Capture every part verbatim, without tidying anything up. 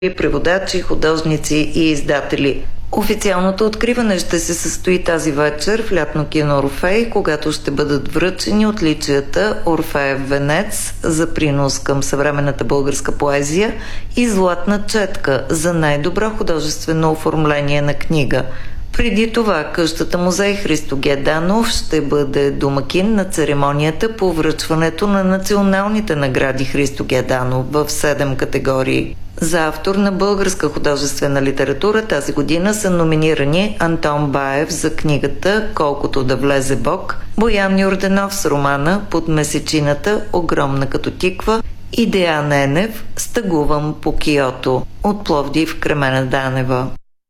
преводачи, художници и издатели. Официалното откриване ще се състои тази вечер в лятно кино Орфей, когато ще бъдат връчени отличията Орфеев венец за принос към съвременната българска поезия и Златна четка за най-добро художествено оформление на книга. Преди това къщата музей Христо Г. Данов ще бъде домакин на церемонията по връчването на националните награди Христо Г. Данов в седем категории. За автор на българска художествена литература тази година са номинирани Антон Баев за книгата "Колкото да влезе Бог", Боян Йорданов с романа "Под месечината, огромна като тиква" и Деян Енев "Стъгувам по Киото" от Пловдив Кремена Данева.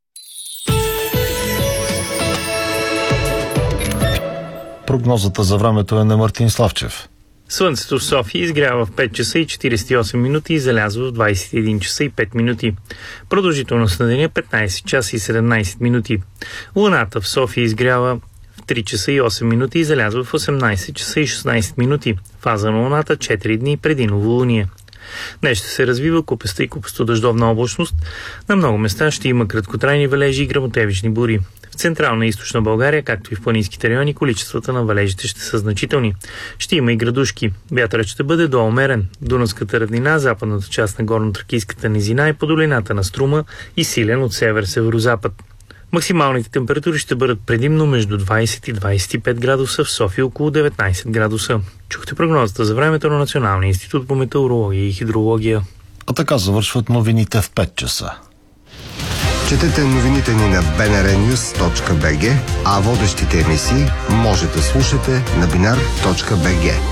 Прогнозата за времето е на Мартин Славчев. Слънцето в София изгрява в пет часа и четиридесет и осем минути и залязва в двадесет и един часа и пет минути. Продължителност на деня петнадесет часа и седемнадесет минути. Луната в София изгрява в три часа и осем минути и залязва в осемнадесет часа и шестнадесет минути. Фаза на Луната четири дни преди новолуние. Днес ще се развива купеста и купесто-дъждовна облачност. На много места ще има краткотрайни валежи и гръмотевични бури. В централна и източна България, както и в планинските райони, количествата на валежите ще са значителни. Ще има и градушки. Вятърът ще бъде до умерен. Дунавската равнина, западната част на горно-тракийската низина и по долината на Струма и силен от север-северозапад. Максималните температури ще бъдат предимно между двадесет и двадесет и пет градуса, в София около деветнадесет градуса. Чухте прогнозата за времето на Националния институт по метеорология и хидрология. А така завършват новините в пет часа. Четете новините ни на би ен ар нюз точка би джи, а водещите емисии може да слушате на бинар точка би джи.